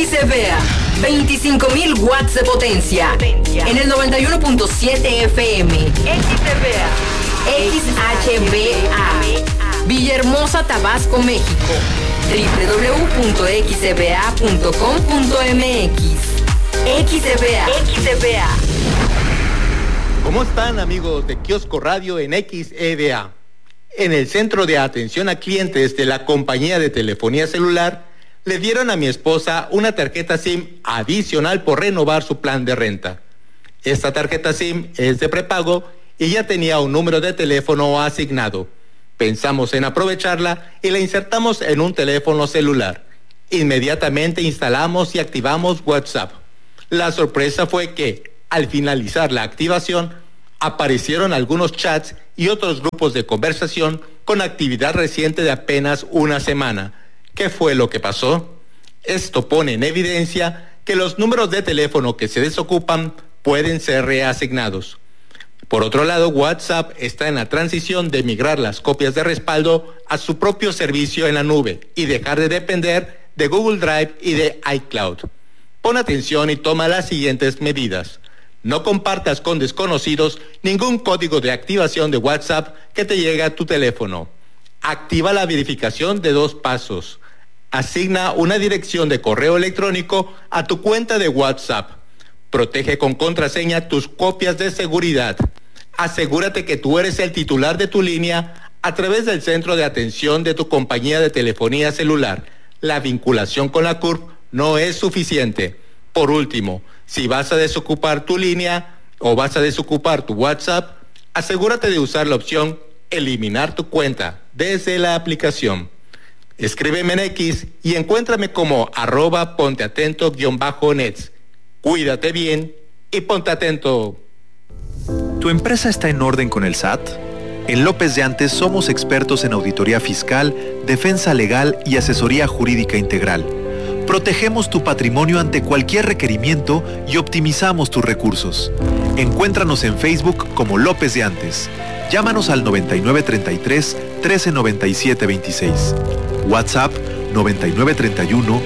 XCBA, 25.000 watts de potencia. En el 91.7 FM. XCBA. XHBA. Villahermosa, Tabasco, México. www.xcba.com.mx. XCBA. ¿Cómo están, amigos de Kiosco Radio en XEDA? En el Centro de Atención a Clientes de la compañía de telefonía celular, le dieron a mi esposa una tarjeta SIM adicional por renovar su plan de renta. Esta tarjeta SIM es de prepago y ya tenía un número de teléfono asignado. Pensamos en aprovecharla y la insertamos en un teléfono celular. Inmediatamente instalamos y activamos WhatsApp. La sorpresa fue que, al finalizar la activación, aparecieron algunos chats y otros grupos de conversación con actividad reciente de apenas una semana. ¿Qué fue lo que pasó? Esto pone en evidencia que los números de teléfono que se desocupan pueden ser reasignados. Por otro lado, WhatsApp está en la transición de migrar las copias de respaldo a su propio servicio en la nube y dejar de depender de Google Drive y de iCloud. Pon atención y toma las siguientes medidas. No compartas con desconocidos ningún código de activación de WhatsApp que te llegue a tu teléfono. Activa la verificación de 2 pasos. Asigna una dirección de correo electrónico a tu cuenta de WhatsApp. Protege con contraseña tus copias de seguridad. Asegúrate que tú eres el titular de tu línea a través del centro de atención de tu compañía de telefonía celular. La vinculación con la CURP no es suficiente. Por último, si vas a desocupar tu línea o vas a desocupar tu WhatsApp, asegúrate de usar la opción eliminar tu cuenta desde la aplicación. Escríbeme en X y encuéntrame como @ponteatento_nets. Cuídate bien y ponte atento. ¿Tu empresa está en orden con el SAT? En López de Antes somos expertos en auditoría fiscal, defensa legal y asesoría jurídica integral. Protegemos tu patrimonio ante cualquier requerimiento y optimizamos tus recursos. Encuéntranos en Facebook como López de Antes. Llámanos al 9933 1397 26. WhatsApp 9931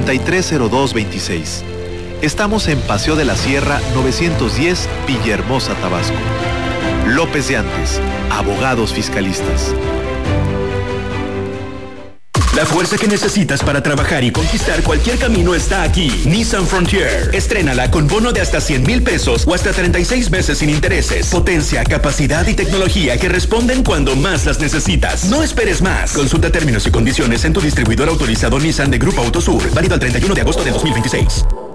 430226. Estamos en Paseo de la Sierra 910, Villahermosa, Tabasco. López de Antes, abogados fiscalistas. La fuerza que necesitas para trabajar y conquistar cualquier camino está aquí. Nissan Frontier. Estrénala con bono de hasta 100,000 pesos o hasta 36 meses sin intereses. Potencia, capacidad y tecnología que responden cuando más las necesitas. No esperes más. Consulta términos y condiciones en tu distribuidor autorizado Nissan de Grupo Autosur. Válido al 31 de agosto de 2026.